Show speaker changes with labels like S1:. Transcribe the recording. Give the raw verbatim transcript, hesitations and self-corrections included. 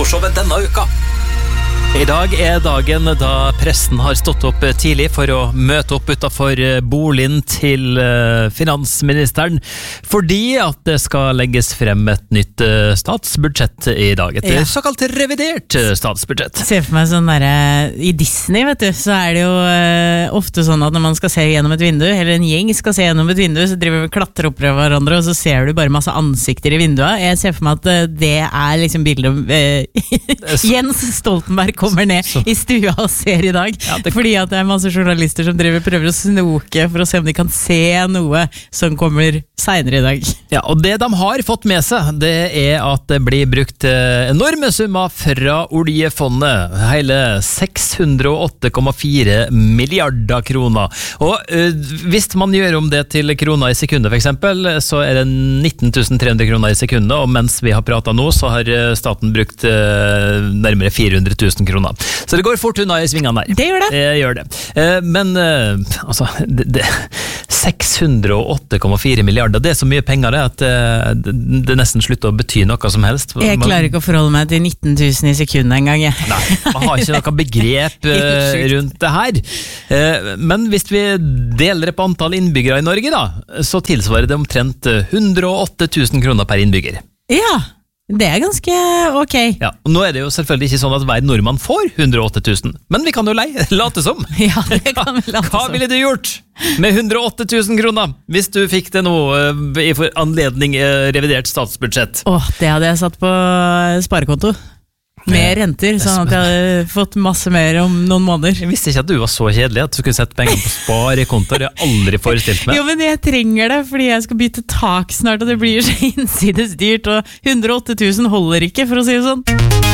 S1: Aftenshowet denne uka. I dag er dagen da pressen har stått opp tidlig for å møte opp utenfor boligen til finansministeren, fordi at det skal legges frem et nytt statsbudsjett i dag. Et ja. såkalt revidert statsbudsjett.
S2: Se for meg sånn der, i Disney, vet du, så er det jo uh, ofte sånn at når man skal se gjennom et vindu, eller en gjeng skal se gjennom et vindu, så driver vi og klatrer opp av hverandre, og så ser du bare masse ansikter i vinduet. Jeg ser for meg at uh, det er liksom bildet uh, Jens Stoltenberg kommer ned så. I stua og ser i dag, ja, det... fordi at det er masse journalister som driver prøver å snoke for å se om de kan se noe som kommer senere i dag.
S1: Ja, og det de har fått med seg, det er at det blir brukt enorme summer fra oljefondet, hele seks hundre og åtte komma fire milliarder kroner. Og øh, hvis man gjør om det til kroner i sekundet for eksempel, så er det nitten tusen tre hundre kroner i sekundet, og mens vi har pratet nå, så har staten brukt øh, nærmere fire hundre tusen kroner. Så det går fort unna i svingene der.
S2: Det gjør det.
S1: Det gjør det. Eh, men eh, altså, det, det, seks hundre og åtte komma fire milliarder, det er så mye penger det, at eh, det, det nesten slutter å bety noe som helst.
S2: Jeg klarer ikke å forholde meg til nitten tusen i sekundet en gang. Jeg.
S1: Nei, man har ikke noe begrep eh, rundt det her. Eh, men hvis vi deler det på antall innbyggere i Norge da, så tilsvarer det omtrent hundre og åtte tusen kroner per innbygger.
S2: Ja, det er ganske ok.
S1: Ja, og nå er det jo selvfølgelig ikke sånn at hver nordmann får hundre og åtte tusen, men vi kan jo lei, late som.
S2: Ja, det kan vi late som.
S1: Hva ville du gjort med hundre og åtte tusen kroner hvis du fikk det nå i anledning revidert statsbudsjett?
S2: Åh, det hadde jeg satt på sparekonto. Med renter, sånn at jeg hadde fått masse mer om noen måneder.
S1: Jeg visste ikke at du var så kjedelig at du skulle sette penger på sparekonto. Det har jeg aldri forestilt meg.
S2: Jo, men jeg trenger det, fordi jeg skal bytte tak snart, og det blir så innsidesdyrt, og hundre og åtte tusen holder ikke, for å si det sånn.